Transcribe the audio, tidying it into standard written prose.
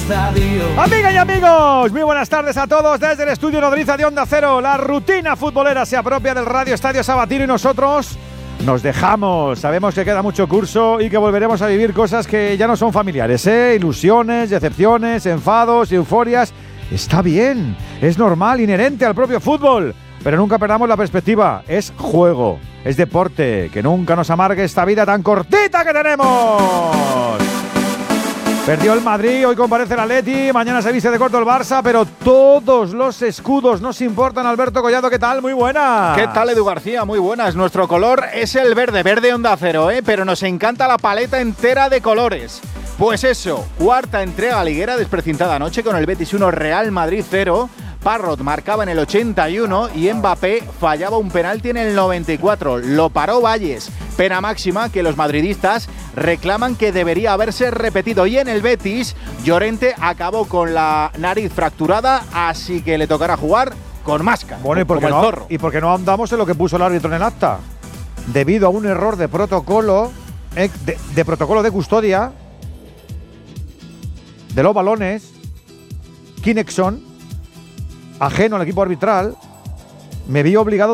estadio. Amigas y amigos, muy buenas tardes a todos desde el estudio Nodriza de Onda Cero. La rutina futbolera se apropia del Radio Estadio Sabatino y nosotros nos dejamos. Sabemos que queda mucho curso y que volveremos a vivir cosas que ya no son familiares, ilusiones, decepciones, enfados, euforias. Está bien, es normal, inherente al propio fútbol. Pero nunca perdamos la perspectiva. Es juego, es deporte. Que nunca nos amargue esta vida tan cortita que tenemos. Perdió el Madrid, hoy comparece el Atleti, mañana se viste de corto el Barça, pero todos los escudos nos importan. Alberto Collado, ¿qué tal? Muy buena. ¿Qué tal, Edu García? Muy buenas. Nuestro color es el verde, verde Onda Cero, pero nos encanta la paleta entera de colores. Pues eso, cuarta entrega liguera desprecintada anoche con el Betis 1, Real Madrid 0. Parrot marcaba en el 81 y Mbappé fallaba un penalti en el 94. Lo paró Valles. Pena máxima que los madridistas reclaman que debería haberse repetido. Y en el Betis, Llorente acabó con la nariz fracturada, así que le tocará jugar con máscara. Bueno, ¿y por qué no andamos en lo que puso el árbitro en el acta? Debido a un error de protocolo, de protocolo de custodia de los balones, Kinexon, ajeno al equipo arbitral, me vi obligado